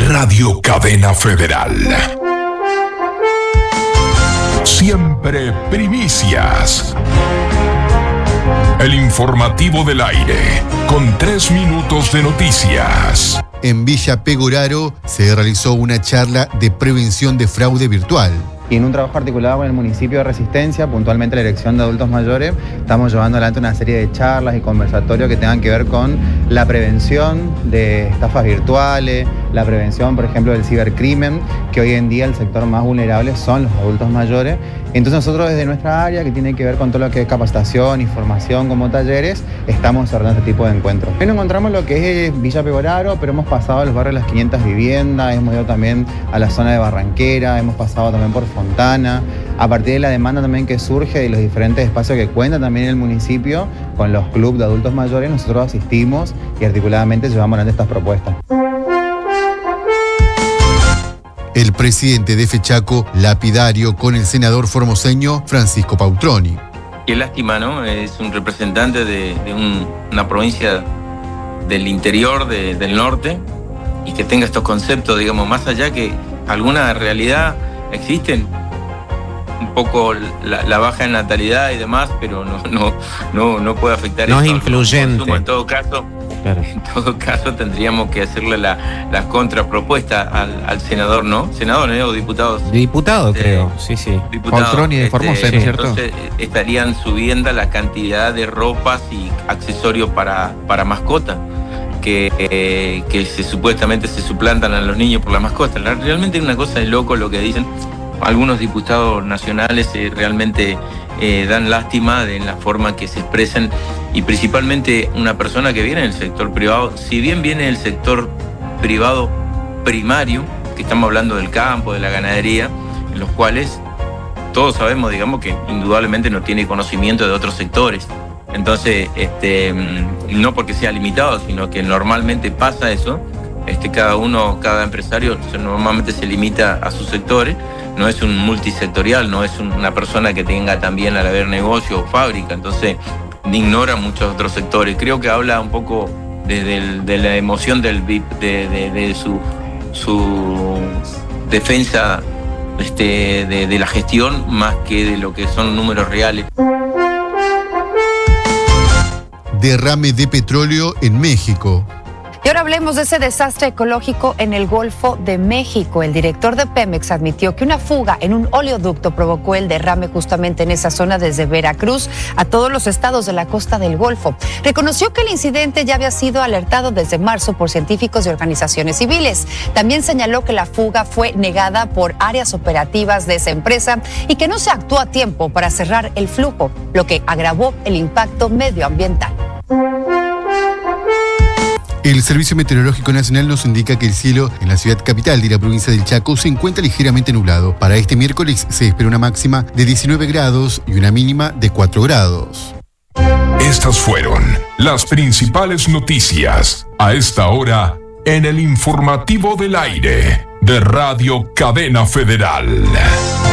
Radio Cadena Federal. Siempre primicias. El informativo del aire, con 3 minutos de noticias. En Villa Pegoraro se realizó una charla de prevención de fraude virtual. Y en un trabajo articulado con el municipio de Resistencia, puntualmente la Dirección de Adultos Mayores, estamos llevando adelante una serie de charlas y conversatorios que tengan que ver con la prevención de estafas virtuales, la prevención, por ejemplo, del cibercrimen, que hoy en día el sector más vulnerable son los adultos mayores. Entonces nosotros desde nuestra área, que tiene que ver con todo lo que es capacitación y formación como talleres, estamos desarrollando este tipo de encuentros. Hoy nos encontramos lo que es Villa Pegoraro, pero hemos pasado a los barrios de las 500 viviendas, hemos ido también a la zona de Barranquera, hemos pasado también por Fontana, a partir de la demanda también que surge de los diferentes espacios que cuenta también el municipio con los clubes de adultos mayores, nosotros asistimos y articuladamente llevamos adelante estas propuestas. El presidente de FECHACO, lapidario con el senador formoseño Francisco Pautroni. Qué lástima, ¿no? Es un representante de una provincia del interior, del norte, y que tenga estos conceptos, digamos, más allá que alguna realidad existen, un poco la baja en natalidad y demás, pero no puede afectar no eso. Es influyente. En todo caso, claro. En todo caso tendríamos que hacerle la contrapropuesta al senador, ¿no? Senador, ¿no? O diputados. Diputado, creo, sí. Diputado. Pautroni de Formosa, ¿no es cierto? Entonces estarían subiendo la cantidad de ropas y accesorios para mascotas que supuestamente se suplantan a los niños por la mascota. Realmente es una cosa de loco lo que dicen. Algunos diputados nacionales realmente dan lástima de la forma que se expresan, y principalmente una persona que viene del sector privado, si bien viene del sector privado primario, que estamos hablando del campo, de la ganadería, en los cuales todos sabemos, digamos, que indudablemente no tiene conocimiento de otros sectores. Entonces, no porque sea limitado, sino que normalmente pasa eso. Cada empresario normalmente se limita a sus sectores, no es un multisectorial, no es una persona que tenga también al haber negocio o fábrica, entonces ignora muchos otros sectores. Creo que habla un poco de la emoción del VIP, de su defensa de la gestión, más que de lo que son números reales. Derrame de petróleo en México. Y ahora hablemos de ese desastre ecológico en el Golfo de México. El director de Pemex admitió que una fuga en un oleoducto provocó el derrame justamente en esa zona desde Veracruz a todos los estados de la costa del Golfo. Reconoció que el incidente ya había sido alertado desde marzo por científicos y organizaciones civiles. También señaló que la fuga fue negada por áreas operativas de esa empresa y que no se actuó a tiempo para cerrar el flujo, lo que agravó el impacto medioambiental. El Servicio Meteorológico Nacional nos indica que el cielo en la ciudad capital de la provincia del Chaco se encuentra ligeramente nublado. Para este miércoles se espera una máxima de 19 grados y una mínima de 4 grados. Estas fueron las principales noticias a esta hora en el informativo del aire de Radio Cadena Federal.